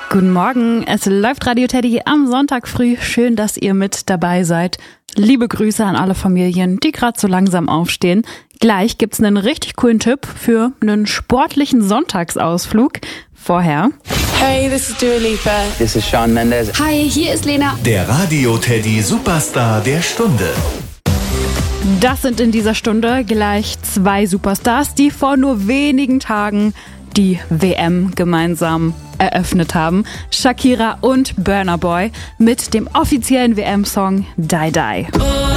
Guten Morgen, es läuft Radio Teddy am Sonntag früh. Schön, dass ihr mit dabei seid. Liebe Grüße an alle Familien, die gerade so langsam aufstehen. Gleich gibt's einen richtig coolen Tipp für einen sportlichen Sonntagsausflug. Vorher. Hey, this is Dua Lipa. This is Shawn Mendes. Hi, hier ist Lena. Der Radio Teddy Superstar der Stunde. Das sind in dieser Stunde gleich 2 Superstars, die vor nur wenigen Tagen die WM gemeinsam eröffnet haben. Shakira und Burna Boy mit dem offiziellen WM-Song Die Die.